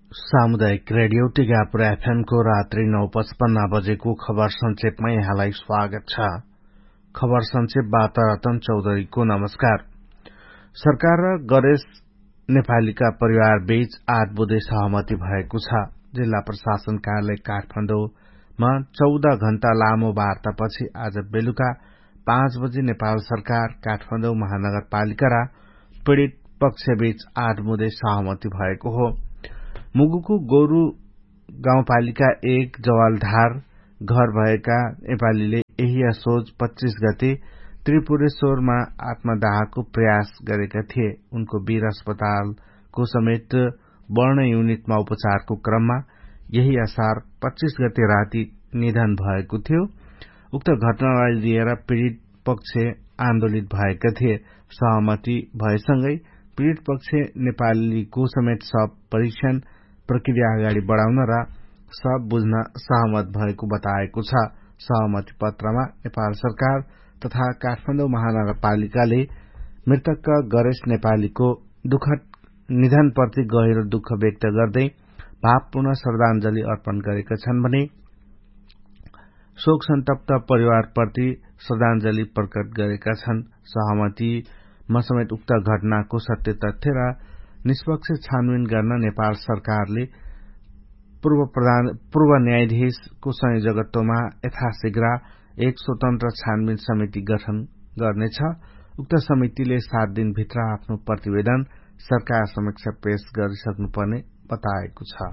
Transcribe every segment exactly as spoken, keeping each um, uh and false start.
सामुदायिक radio Tikapur FM को रात्रि नौ पचपन्न बजेको खबर संक्षेपमा यहाँलाई स्वागत छ। खबर संक्षेपबाट रतन चौधरीको नमस्कार। सरकार र गणेश नेपालीका परिवार बीच आठ बुँदे सहमति भएको छ। जिल्ला प्रशासन कार्यालय काठमाडौँमा चौध घण्टा लामो वार्तापछि आज बेलुका पाँच बजे नेपाल सरकार, काठमाडौँ महानगरपालिका र पीड़ित पक्षबीच आठ बुँदे सहमति भएको हो। मुगुको गोरु गाउँपालिका एक जवालधार घर भएका नेपालीले यही असोज पच्चीस गते त्रिपुरेश्वरमा आत्मदाहको प्रयास गरेका थिए। उनको वीर अस्पतालको समेत वर्ण युनिटमा उपचारको क्रममा यही असार पच्चीस गते राति निधन भएको थियो। उक्त घटनालाई लिएर पीड़ित पक्ष आन्दोलित भएका थिए। सहमति भएसँगै पीड़ित पक्ष नेपालीको समेत शव परीक्षण प्रक्रिया अगाडि बढ़ाउन र शव बुझ्न सहमत भएको बताएको छ। सहमति पत्रमा नेपाल सरकार तथा काठमाडौँ महानगरपालिकाले मृतक गणेश नेपालीको दुःखद निधनप्रति गहिरो दुःख व्यक्त गर्दै भावपूर्ण श्रद्धांजलि अर्पण गरेका छन् भने शोक सन्तप्त परिवारप्रति श्रद्धांजलि प्रकट गरेका छन्। सहमतिमा समेत उक्त घटनाको सत्य तथ्य र निष्पक्ष छानबिन गर्न नेपाल सरकारले पूर्व प्रधान पूर्व न्यायाधीशको संयोजकत्वमा यथाशीघ्र एक स्वतन्त्र छानबिन समिति गठन गर्नेछ। उक्त समितिले सात दिनभित्र आफ्नो प्रतिवेदन सरकार समक्ष पेश गरिसक्नुपर्ने बताएको छ।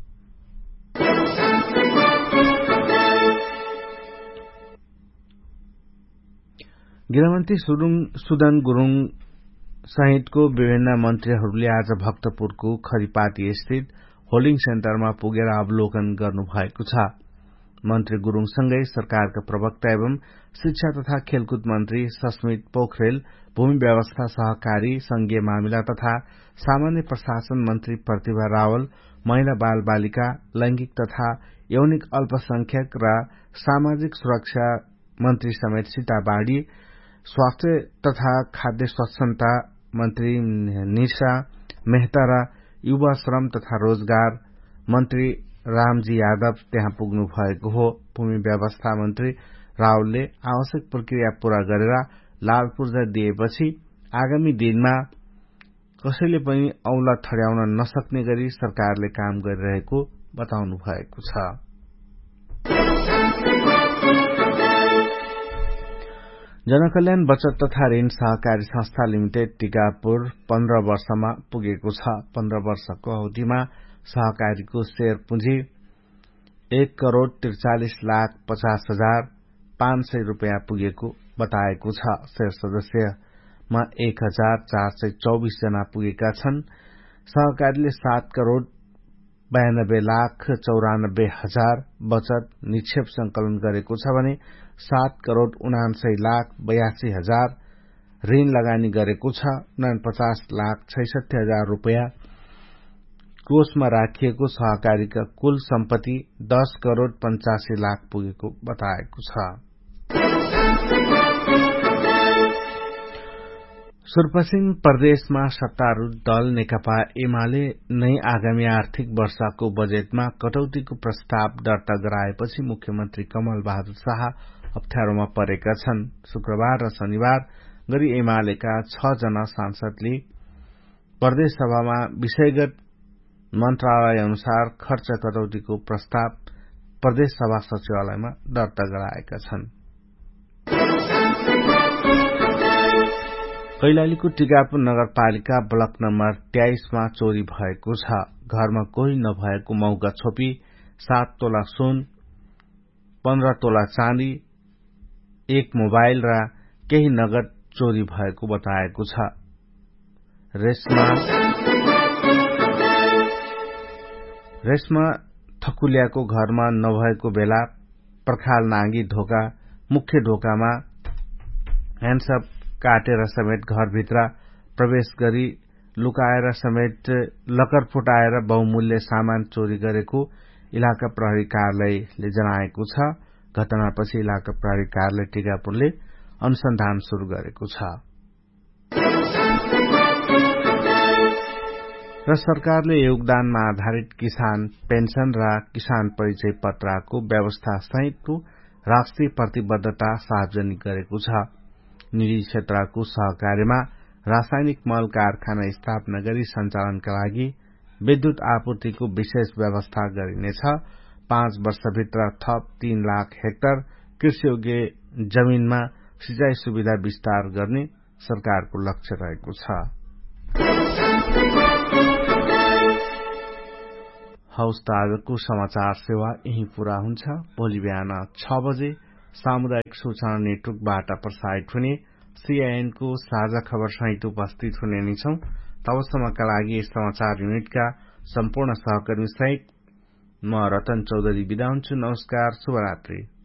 गृहमन्त्री सुदन गुरूङ सहितको विभिन्न मन्त्रीहरूले आज भक्तपुरको खरिपाटी स्थित होल्डिङ सेन्टरमा पुगेर अवलोकन गर्नुभएको छ। मन्त्री गुरूङसँगै सरकारका प्रवक्ता एवं शिक्षा तथा खेलकुद मन्त्री सस्मित पोखरेल, भूमि व्यवस्था, सहकारी, संघीय मामिला तथा सामान्य प्रशासन मन्त्री प्रतिभा रावल, महिला बाल बालिका, लैंगिक तथा यौनिक अल्पसंख्यक र सामाजिक सुरक्षा मन्त्री समेत सीता बाड़ी, स्वास्थ्य तथा खाद्य स्वच्छता मन्त्री निशा मेहता र युवा श्रम तथा रोजगार मन्त्री रामजी यादव त्यहाँ पुग्नु भएको हो। भूमि व्यवस्था मन्त्री रावलले आवश्यक प्रक्रिया पूरा गरेर लाल पूर्जा दिएपछि आगामी दिनमा कसैले पनि औंला ठड्याउन नसक्ने गरी सरकारले काम गरिरहेको बताउनु भएको छ। जनकल्याण बचत तथा ऋण सहकारी संस्था लिमिटेड टिकापुर पन्ध्र वर्षमा पुगेको छ। पन्ध्र वर्षको अवधिमा सहकारीको शेयर पुँजी एक करोड़ त्रिचालिस लाख पचास हजार पाँच सय रूपियाँ पुगेको बताएको छ। शेयर सदस्यमा एक हजार चार सय चौबिस जना पुगेका छन्। सहकारीले सात करोड़ बयानब्बे लाख चौरानब्बे हजार बचत निक्षेप संकलन गरेको छ भने सात करोड़ उनासय लाख बयासी हजार ऋण लगानी गरेको छ। उनापचास लाख छैसठी हजार रूपियाँ कोषमा राखिएको सहकारीका कुल सम्पत्ति दस करोड़ पञ्चासी लाख पुगेको बताएको छ। सुदूरपश्चिम प्रदेशमा सत्तारूढ़ दल नेकपा एमाले नै आगामी आर्थिक वर्षको बजेटमा कटौतीको प्रस्ताव दर्ता गराएपछि मुख्यमन्त्री कमल बहादुर शाह अप्ठ्यारोमा परेका छन्। शुक्रबार र शनिबार गरी एमालेका छ जना सांसदले प्रदेश सभामा विषयगत मन्त्रालय अनुसार खर्च कटौतीको प्रस्ताव प्रदेश सभा सचिवालयमा दर्ता गराएका छन्। कैलालीको टिकापुर नगरपालिका ब्लक नम्बर तेइसमा चोरी भएको छ। घरमा कोही नभएको मौका छोपी सात तोला सुन, पन्ध्र तोला चाँदी, एक मोबाइल र केही नगद चोरी भएको बताएको छ। रेशमा रेशमा थकुलियाको घरमा नभएको बेला पर्खाल नागी ढोका मुख्य ढोकामा ह्यान्डसप काटेर समेत घरभित्र प्रवेश गरी लुकाएर समेत लकर फुटाएर बहुमूल्य सामान चोरी गरेको इलाका प्रहरी कार्यालयले जनाएको छ। घटनापछि इलाका प्रहरी कार्यालय टिकापुरले अनुसन्धान शुरू गरेको छ। र सरकारले योगदानमा आधारित किसान पेन्सन र किसान परिचय पत्रको व्यवस्था सहितको राष्ट्रिय प्रतिबद्धता सार्वजनिक गरेको छ। निजी क्षेत्रको सहकार्यमा रासायनिक मल कारखाना स्थापना गरी सञ्चालनका लागि विद्युत आपूर्तिको विशेष व्यवस्था गरिनेछ। पाँच वर्षभित्र थप तीन लाख हेक्टर कृषियोग्य जमीनमा सिंचाई सुविधा विस्तार गर्ने सरकारको लक्ष्य रहेको छ। हौस् त आजको समाचार सेवा यही पूरा हुन्छ। भोलि बिहान छ बजे सामुदायिक सूचना नेटवर्कबाट प्रसारित हुने सीआईएन को साझा खबर सहित उपस्थित हुने नै छौं। तबसम्मका लागि समाचार युनिटका सम्पूर्ण सहकर्मी सहित म रतन चौधरी बिदा हुन्छु। नमस्कार, शुभरात्रि।